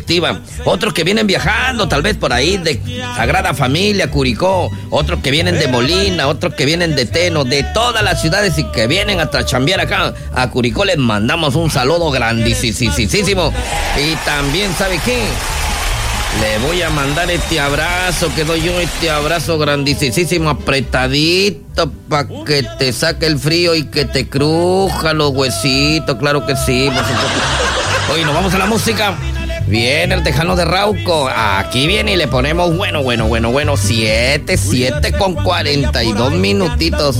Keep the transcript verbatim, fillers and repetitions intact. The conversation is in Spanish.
conflictiva. Otros que vienen viajando, tal vez por ahí de Sagrada Familia, Curicó. Otros que vienen de Molina, otros que vienen de Teno, de todas las ciudades y que vienen a chambear acá a Curicó. Les mandamos un saludo grandísimo. Y también, ¿sabe qué? Le voy a mandar este abrazo, que doy yo este abrazo grandísimo, apretadito, para que te saque el frío y que te cruja los huesitos, claro que sí. Oye, nos vamos a la música. Viene el Tejano de Rauco, aquí viene y le ponemos bueno, bueno, bueno, bueno, siete, siete con cuarenta y dos minutitos.